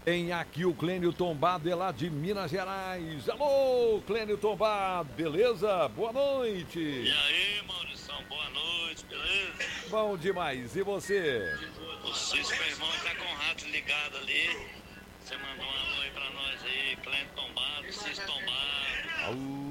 Tem aqui o Clênio Tombado, é lá de Minas Gerais. Alô, Clênio Tombado, beleza? Boa E noite. aí, Maurição, boa noite, beleza? Bom demais, e você? O Cisco, meu irmão, tá com o rádio ligado ali. Você mandou um alô aí pra nós aí, Clênio Tombado, Cisco Tombado. Au.